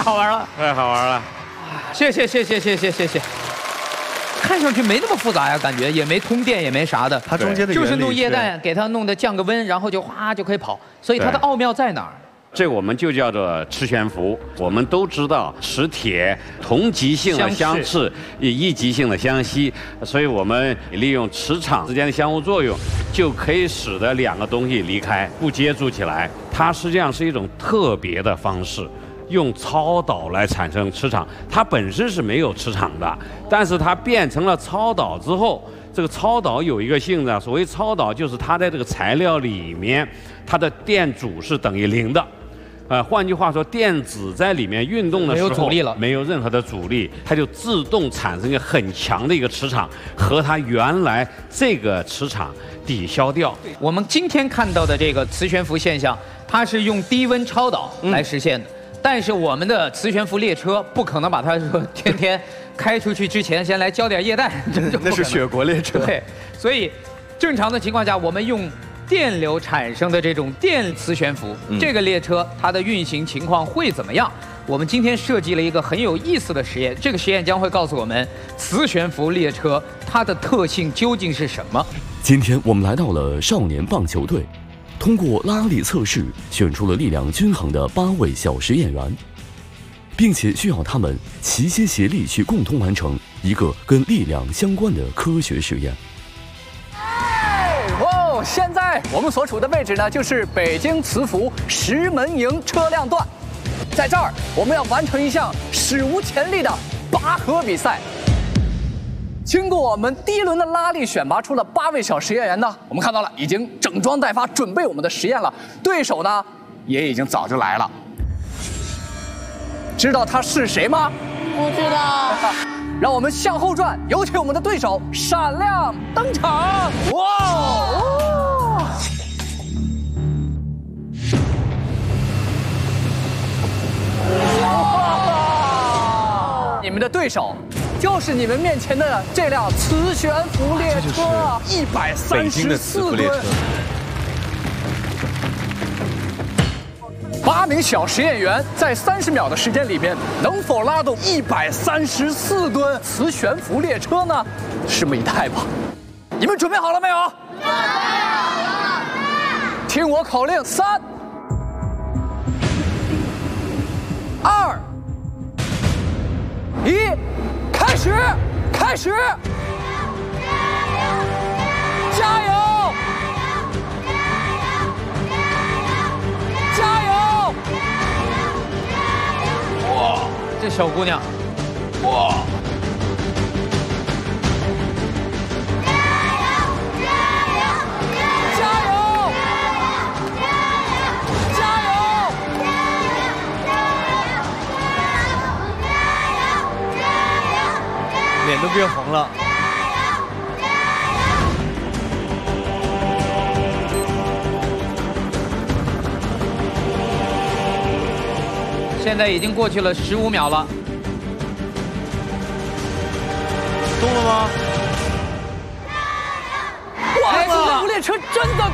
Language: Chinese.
好玩了， 太好玩了。 谢谢。看上去没那么复杂呀，感觉也没通电，也没啥的。 它中间的就是弄液氮给它弄得降个温，然后就哗就可以跑。所以它的奥妙在哪儿？ 这我们就叫做磁悬浮。我们都知道磁铁同极性的相斥，异极性的相吸，所以我们利用磁场之间的相互作用，就可以使得两个东西离开，不接触起来。它实际上是一种特别的方式。用超导来产生磁场，它本身是没有磁场的，但是它变成了超导之后，这个超导有一个性质，所谓超导就是它在这个材料里面，它的电阻是等于0的。换句话说，电子在里面运动的时候没有阻力了， 没有任何的阻力，它就自动产生一个很强的一个磁场，和它原来这个磁场抵消掉。 我们今天看到的这个磁悬浮现象，它是用低温超导来实现的。但是我们的磁悬浮列车不可能把它说天天开出去之前先来浇点液氮， 那是雪国列车。 对，所以正常的情况下，我们用电流产生的这种电磁悬浮，这个列车它的运行情况会怎么样？我们今天设计了一个很有意思的实验，这个实验将会告诉我们磁悬浮列车它的特性究竟是什么。 今天我们来到了少年棒球队。通过拉力测试，选出了力量均衡的8位小实验员，并且需要他们齐心协力去共同完成一个跟力量相关的科学实验。 哇！现在我们所处的位置呢，就是北京磁浮石门营车辆段，在这儿我们要完成一项史无前例的拔河比赛。经过我们第一轮的拉力选拔出了8位小实验员呢，我们看到了已经整装待发，准备我们的实验了。对手呢，也已经早就来了。知道他是谁吗？ 不知道。 让我们向后转，有请我们的对手闪亮登场！哇！你们的对手就是你们面前的这辆磁悬浮列车，134吨。8名小实验员在30秒的时间里边，能否拉动134吨磁悬浮列车呢？拭目以待吧。你们准备好了没有？准备好了。听我口令，3、2、1，开始！开始！加油！加油！ 哇，这小姑娘，哇！ 脸都变红了。 现在已经过去了15秒了， 动了吗？ 哇！磁悬浮列车真的